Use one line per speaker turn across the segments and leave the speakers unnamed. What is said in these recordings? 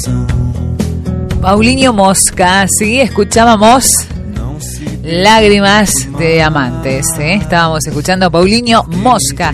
Paulinho Mosca, sí, escuchábamos Lágrimas de Amantes, estábamos escuchando a Paulinho Mosca.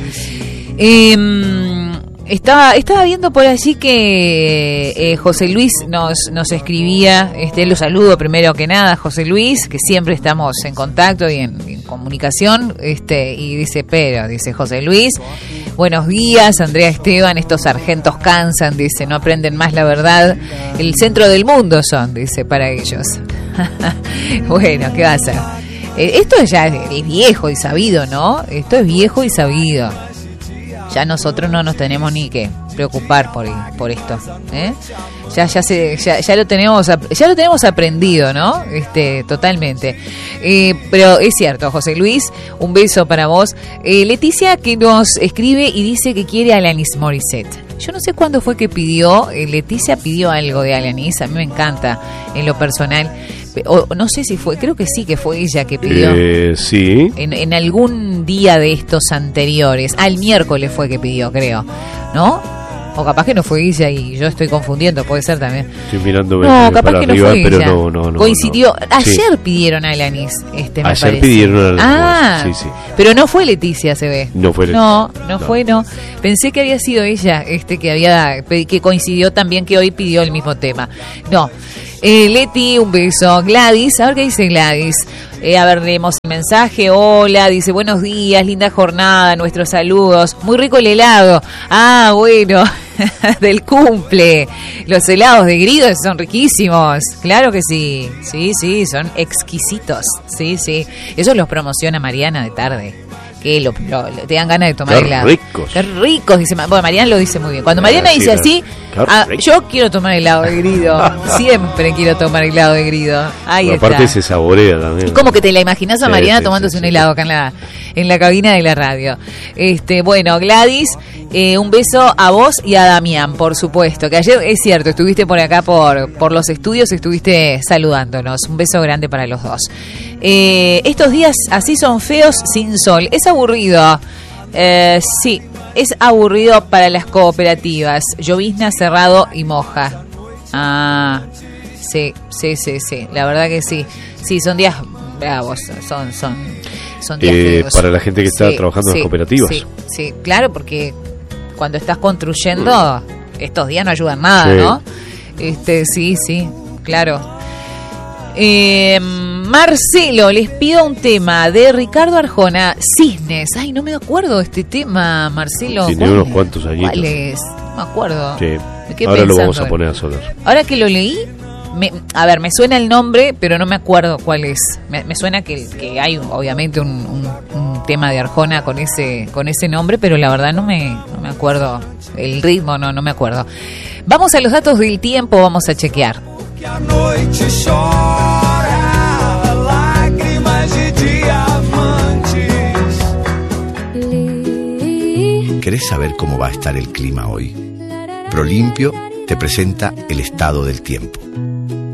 Estaba viendo por allí que José Luis nos escribía, lo saludo primero que nada, José Luis, que siempre estamos en contacto y en comunicación, y dice José Luis, buenos días, Andrea Esteban, estos sargentos cansan, dice, no aprenden más la verdad, el centro del mundo son, dice, para ellos. Bueno, ¿qué va a hacer? Esto ya es viejo y sabido, ¿no? Esto es viejo y sabido. Ya nosotros no nos tenemos ni que preocupar por esto, ya lo tenemos aprendido, ¿no? Totalmente. Pero es cierto, José Luis, un beso para vos. Leticia, que nos escribe y dice que quiere a Alanis Morissette. Yo no sé cuándo fue que pidió, Leticia pidió algo de Alanis, a mí me encanta en lo personal. O, no sé si fue, creo que sí que fue ella que pidió.
Sí.
En algún día de estos anteriores. El miércoles fue que pidió, creo. ¿No? O capaz que no fue ella y yo estoy confundiendo, puede ser también.
Estoy mirándome
no, capaz
para
que no
arriba,
fue
pero
ella.
No.
Coincidió.
No.
Ayer pidieron a Alanis, me
Ayer
parece.
pidieron a Alanis. Sí.
Pero no fue Leticia, se ve.
No fue Leticia.
No fue. Pensé que había sido ella, que coincidió también que hoy pidió el mismo tema. No. Leti, un beso. Gladys, a ver qué dice Gladys. A ver, leemos el mensaje. Hola, dice, buenos días, linda jornada, nuestros saludos. Muy rico el helado. Ah, bueno, del cumple. Los helados de Grido son riquísimos. Claro que sí. Sí, son exquisitos. Sí. Esos los promociona Mariana de tarde. Que te dan ganas de tomar helado. Qué ricos, dice. Bueno, Mariana lo dice muy bien. Cuando Mariana dice así, yo quiero tomar helado de Grido. Siempre quiero tomar helado de Grido. Ahí está.
Aparte se saborea también.
Y como que te la imaginas a Mariana tomándose un helado acá en la cabina de la radio. Bueno, Gladys, un beso a vos y a Damián, por supuesto. Que ayer, es cierto, estuviste por acá por los estudios, estuviste saludándonos. Un beso grande para los dos. Estos días así son feos sin sol. Es aburrido. Sí, es aburrido para las cooperativas. Llovizna, cerrado y moja. Ah, sí. La verdad que sí. Sí, son días bravos. Son días feos.
Para la gente que está trabajando en las cooperativas.
Sí, claro, porque cuando estás construyendo, estos días no ayudan nada, ¿no? Sí, claro. Marcelo, les pido un tema de Ricardo Arjona, Cisnes. Ay, no me acuerdo de este tema, Marcelo.
Tiene unos cuantos añitos.
¿Cuál es? No me acuerdo.
Sí. Ahora lo vamos a poner a sonar.
Ahora que lo leí, me suena el nombre, pero no me acuerdo cuál es. Me suena que hay obviamente un tema de Arjona con ese nombre, pero la verdad no me acuerdo. El ritmo no me acuerdo. Vamos a los datos del tiempo, vamos a chequear.
¿Querés saber cómo va a estar el clima hoy? Prolimpio te presenta el estado del tiempo.